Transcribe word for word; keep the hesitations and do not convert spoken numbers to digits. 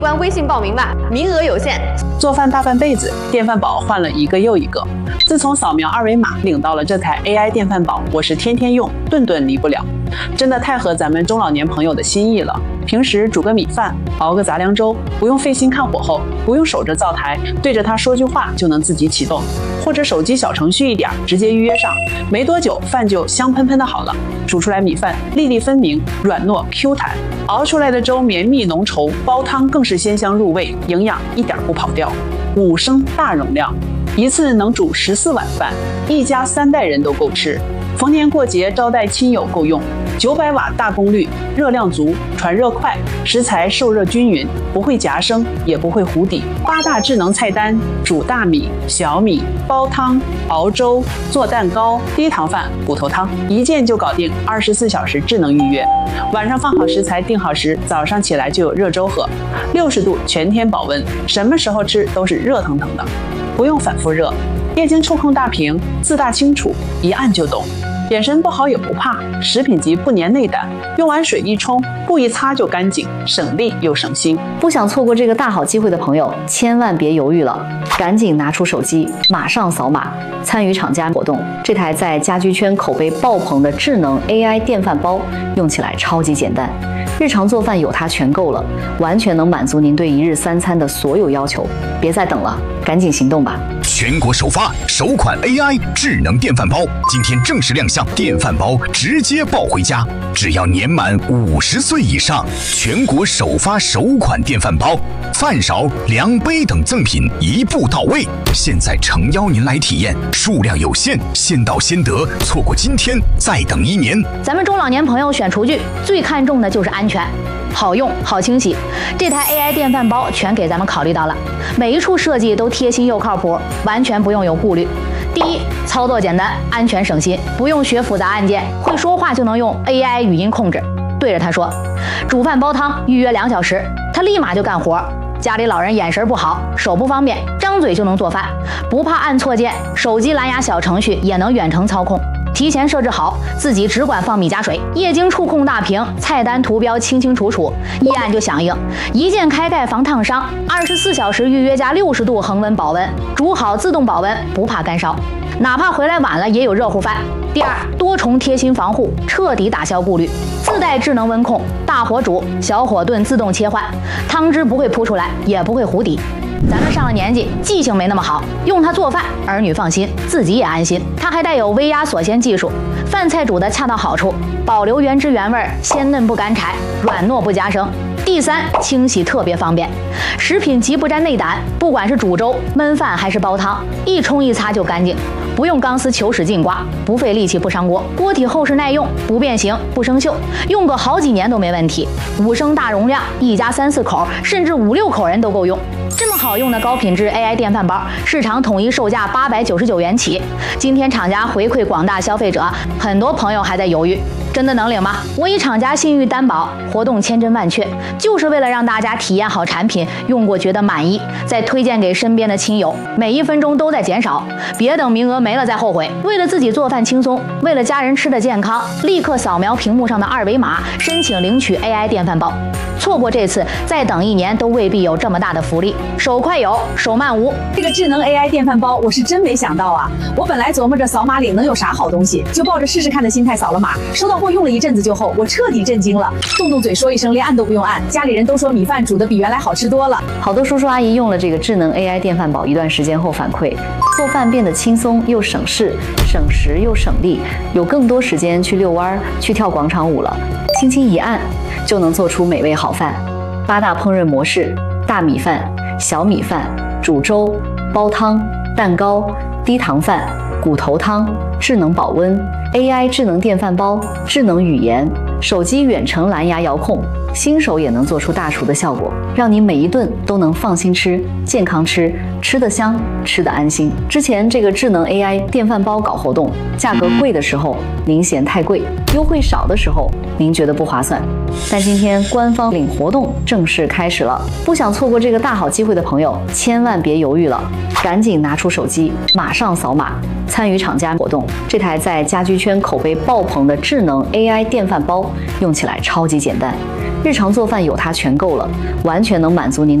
关微信报名吧，名额有限。 做饭大半辈子，电饭煲换了一个又一个。自从扫描二维码领到了这台 A I 电饭煲，我是天天用，顿顿离不了。真的太合咱们中老年朋友的心意了。平时煮个米饭，熬个杂粮粥，不用费心看火候，不用守着灶台，对着它说句话就能自己启动，或者手机小程序一点，直接预约上，没多久饭就香喷喷的好了。煮出来米饭粒粒分明，软糯 Q 弹，熬出来的粥绵密浓稠，煲汤更是鲜香入味，营养一点不跑掉。五升大容量，一次能煮十四碗饭，一家三代人都够吃。逢年过节招待亲友够用。九百瓦大功率，热量足，传热快，食材受热均匀，不会夹生，也不会糊底。八大智能菜单：煮大米、小米、煲汤、熬粥、做蛋糕、低糖饭、骨头汤，一键就搞定，二十四小时智能预约。晚上放好食材，定好时，早上起来就有热粥喝，六十度全天保温，什么时候吃都是热腾腾的，不用反复热。液晶触控大屏，字大清楚，一按就懂。眼神不好也不怕，食品级不粘内胆，用完水一冲，布一擦就干净，省力又省心。 不想错过这个大好机会的朋友，千万别犹豫了，赶紧拿出手机，马上扫码参与厂家活动。这台在家居圈口碑爆棚的智能 A I 电饭煲，用起来超级简单，日常做饭有它全够了，完全能满足您对一日三餐的所有要求。别再等了，赶紧行动吧！ 全国首发首款 A I 智能电饭煲，今天正式亮相，电饭煲直接抱回家，只要年满五十岁以上，全国首发首款电饭煲，饭勺、量杯等赠品一步到位。现在诚邀您来体验，数量有限，先到先得，错过今天再等一年。 咱们中老年朋友选厨具最看重的就是安全。好用好清洗，这台 A I 电饭煲全给咱们考虑到了，每一处设计都贴心又靠谱，完全不用有顾虑。第一，操作简单，安全省心，不用学复杂按键，会说话就能用 A I 语音控制，对着它说煮饭煲汤，预约两小时，它立马就干活。家里老人眼神不好，手不方便，张嘴就能做饭，不怕按错键，手机蓝牙小程序也能远程操控。提前设置好，自己只管放米加水，液晶触控大屏，菜单图标清清楚楚，一按就响应，一键开盖防烫伤，二十四小时预约加六十度恒温保温，煮好自动保温，不怕干烧，哪怕回来晚了也有热乎饭。第二，多重贴心防护，彻底打消顾虑，自带智能温控，大火煮，小火炖自动切换，汤汁不会扑出来，也不会糊底。咱们上了年纪，记性没那么好，用它做饭，儿女放心，自己也安心。它还带有微压锁鲜技术，饭菜煮得恰到好处，保留原汁原味，鲜嫩不干柴，软糯不夹生。第三，清洗特别方便，食品级不沾内胆，不管是煮粥、焖饭还是煲汤，一冲一擦就干净，不用钢丝球使劲刮，不费力气不伤锅，锅体厚实耐用，不变形不生锈，用个好几年都没问题。五升大容量，一家三四口甚至五六口人都够用。这么好用的高品质 A I 电饭煲，市场统一售价八百九十九元起。今天厂家回馈广大消费者，很多朋友还在犹豫，真的能领吗？我以厂家信誉担保，活动千真万确，就是为了让大家体验好产品，用过觉得满意，再推荐给身边的亲友，每一分钟都在减少，别等名额没了再后悔。为了自己做饭轻松，为了家人吃的健康，立刻扫描屏幕上的二维码，申请领取 A I 电饭煲。错过这次，再等一年都未必有这么大的福利。手快有，手慢无。 这个智能 A I 电饭煲，我是真没想到啊！我本来琢磨着扫码领能有啥好东西，就抱着试试看的心态扫了码。收到货用了一阵子就后，我彻底震惊了，动动嘴说一声，连按都不用按。家里人都说米饭煮的比原来好吃多了。 好多叔叔阿姨用了这个智能 A I 电饭煲一段时间后反馈，做饭变得轻松又省事，省时又省力，有更多时间去遛弯、去跳广场舞了。轻轻一按，就能做出美味好饭。八大烹饪模式：大米饭、小米饭、煮粥、煲汤、蛋糕、低糖饭、骨头汤、智能保温、A I 智能电饭煲、智能语言、手机远程蓝牙遥控，新手也能做出大厨的效果，让你每一顿都能放心吃、健康吃，吃得香，吃得安心。之前这个智能 A I 电饭煲搞活动，价格贵的时候您嫌太贵，优惠少的时候您觉得不划算。但今天官方领活动正式开始了，不想错过这个大好机会的朋友，千万别犹豫了，赶紧拿出手机，马上扫码参与厂家活动。 这台在家居圈口碑爆棚的智能 A I 电饭煲用起来超级简单，日常做饭有它全够了，完全能满足您